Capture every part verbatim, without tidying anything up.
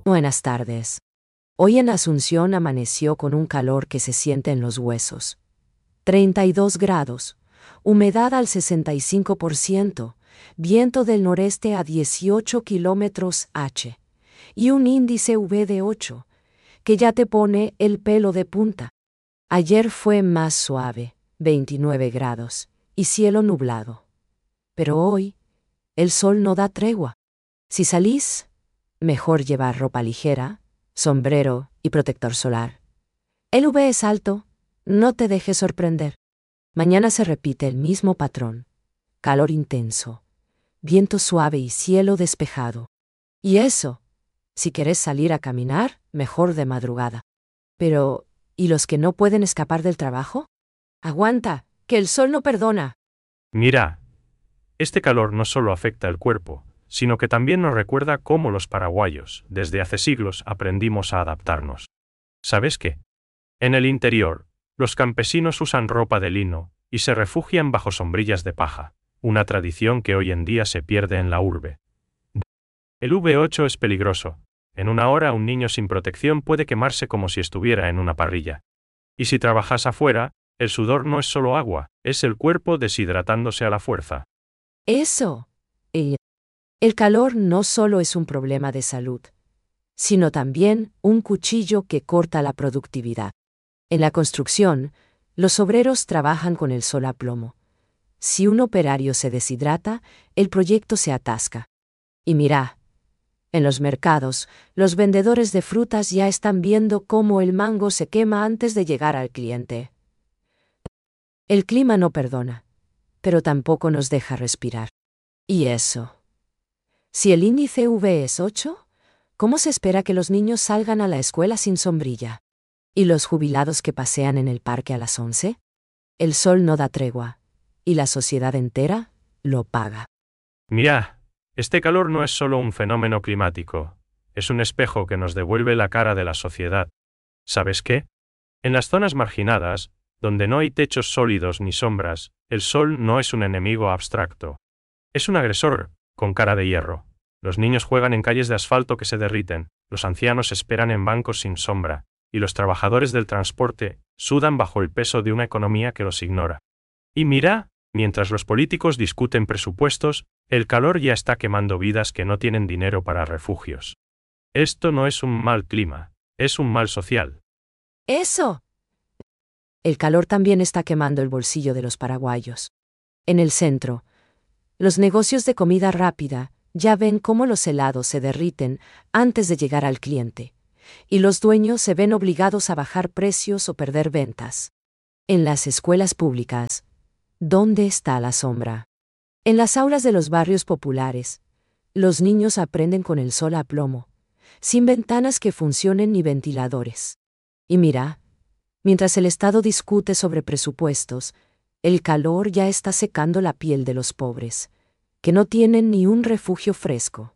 Buenas tardes. Hoy en Asunción amaneció con un calor que se siente en los huesos. treinta y dos grados, humedad al sesenta y cinco por ciento, viento del noreste a dieciocho kilómetros H y un índice U V de ocho, que ya te pone el pelo de punta. Ayer fue más suave, veintinueve grados, y cielo nublado. Pero hoy, el sol no da tregua. Si salís, mejor llevar ropa ligera, sombrero y protector solar. El U V es alto, no te dejes sorprender. Mañana se repite el mismo patrón. Calor intenso, viento suave y cielo despejado. Y eso, si querés salir a caminar, mejor de madrugada. Pero, ¿y los que no pueden escapar del trabajo? Aguanta, que el sol no perdona. Mira, este calor no solo afecta el cuerpo, sino que también nos recuerda cómo los paraguayos, desde hace siglos, aprendimos a adaptarnos. ¿Sabes qué? En el interior, los campesinos usan ropa de lino y se refugian bajo sombrillas de paja, una tradición que hoy en día se pierde en la urbe. El U V ocho es peligroso. En una hora un niño sin protección puede quemarse como si estuviera en una parrilla. Y si trabajas afuera, el sudor no es solo agua, es el cuerpo deshidratándose a la fuerza. Eso. El, el calor no solo es un problema de salud, sino también un cuchillo que corta la productividad. En la construcción, los obreros trabajan con el sol a plomo. Si un operario se deshidrata, el proyecto se atasca. Y mira, en los mercados, los vendedores de frutas ya están viendo cómo el mango se quema antes de llegar al cliente. El clima no perdona, pero tampoco nos deja respirar. ¿Y eso? Si el índice U V es ocho, ¿cómo se espera que los niños salgan a la escuela sin sombrilla? ¿Y los jubilados que pasean en el parque a las once? El sol no da tregua, y la sociedad entera lo paga. Mira, este calor no es solo un fenómeno climático, es un espejo que nos devuelve la cara de la sociedad. ¿Sabes qué? En las zonas marginadas, donde no hay techos sólidos ni sombras, el sol no es un enemigo abstracto. Es un agresor, con cara de hierro. Los niños juegan en calles de asfalto que se derriten, los ancianos esperan en bancos sin sombra, y los trabajadores del transporte sudan bajo el peso de una economía que los ignora. Y mira, mientras los políticos discuten presupuestos, el calor ya está quemando vidas que no tienen dinero para refugios. Esto no es un mal clima, es un mal social. ¡Eso! El calor también está quemando el bolsillo de los paraguayos. En el centro, los negocios de comida rápida ya ven cómo los helados se derriten antes de llegar al cliente, y los dueños se ven obligados a bajar precios o perder ventas. En las escuelas públicas, ¿dónde está la sombra? En las aulas de los barrios populares, los niños aprenden con el sol a plomo, sin ventanas que funcionen ni ventiladores. Y mira, mientras el Estado discute sobre presupuestos, el calor ya está secando la piel de los pobres, que no tienen ni un refugio fresco.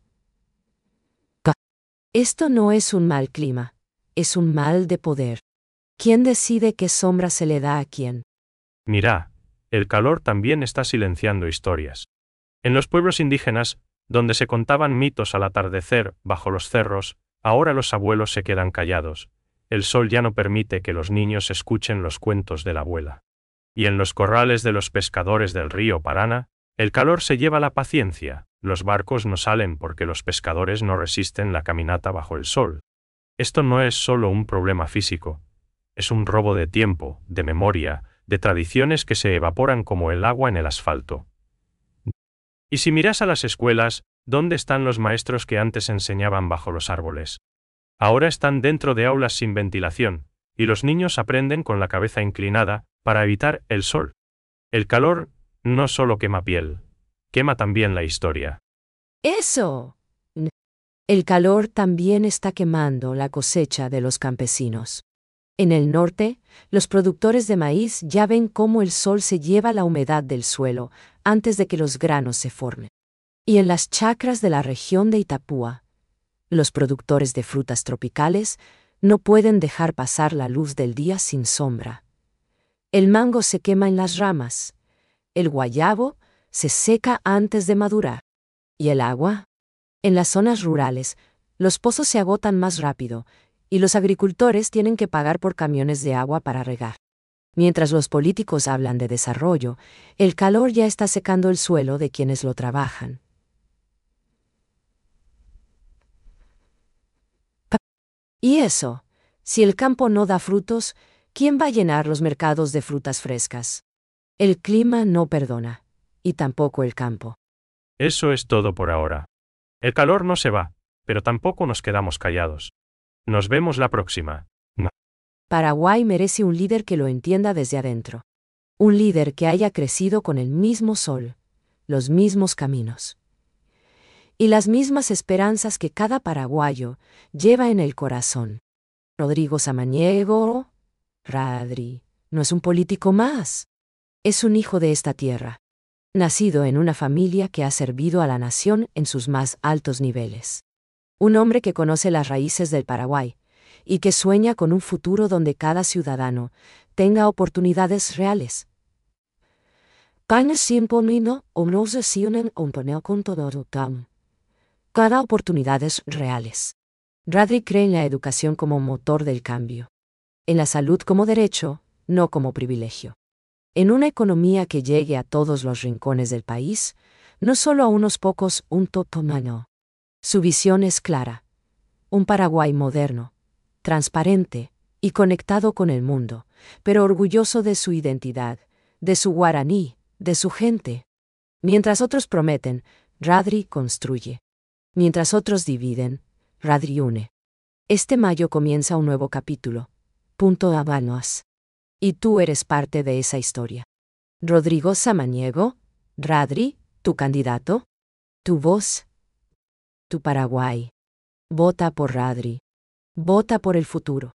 Esto no es un mal clima, es un mal de poder. ¿Quién decide qué sombra se le da a quién? Mira, el calor también está silenciando historias. En los pueblos indígenas, donde se contaban mitos al atardecer bajo los cerros, ahora los abuelos se quedan callados. El sol ya no permite que los niños escuchen los cuentos de la abuela. Y en los corrales de los pescadores del río Paraná, el calor se lleva la paciencia, los barcos no salen porque los pescadores no resisten la caminata bajo el sol. Esto no es solo un problema físico, es un robo de tiempo, de memoria, de tradiciones que se evaporan como el agua en el asfalto. Y si miras a las escuelas, ¿dónde están los maestros que antes enseñaban bajo los árboles? Ahora están dentro de aulas sin ventilación, y los niños aprenden con la cabeza inclinada para evitar el sol. El calor no solo quema piel, quema también la historia. ¡Eso! El calor también está quemando la cosecha de los campesinos. En el norte, los productores de maíz ya ven cómo el sol se lleva la humedad del suelo antes de que los granos se formen. Y en las chacras de la región de Itapúa, los productores de frutas tropicales no pueden dejar pasar la luz del día sin sombra. El mango se quema en las ramas, el guayabo se seca antes de madurar. ¿Y el agua? En las zonas rurales, Los pozos se agotan más rápido, y los agricultores tienen que pagar por camiones de agua para regar. Mientras los políticos hablan de desarrollo, el calor ya está secando el suelo de quienes lo trabajan. Y eso, si el campo no da frutos, ¿quién va a llenar los mercados de frutas frescas? El clima no perdona, y tampoco el campo. Eso es todo por ahora. El calor no se va, pero tampoco nos quedamos callados. Nos vemos la próxima. No. Paraguay merece un líder que lo entienda desde adentro. Un líder que haya crecido con el mismo sol, los mismos caminos y las mismas esperanzas que cada paraguayo lleva en el corazón. Rodrigo Samaniego, Radri, no es un político más. Es un hijo de esta tierra, nacido en una familia que ha servido a la nación en sus más altos niveles. Un hombre que conoce las raíces del Paraguay y que sueña con un futuro donde cada ciudadano tenga oportunidades reales. Cada oportunidades reales. Radri cree en la educación como motor del cambio. En la salud como derecho, no como privilegio. En una economía que llegue a todos los rincones del país, no solo a unos pocos, un totomano. Su visión es clara. Un Paraguay moderno, transparente y conectado con el mundo, pero orgulloso de su identidad, de su guaraní, de su gente. Mientras otros prometen, Radri construye. Mientras otros dividen, Radri une. Este mayo comienza un nuevo capítulo. Punto Habanos. Y tú eres parte de esa historia. Rodrigo Samaniego, Radri, tu candidato, tu voz, tu Paraguay. Vota por Radri. Vota por el futuro.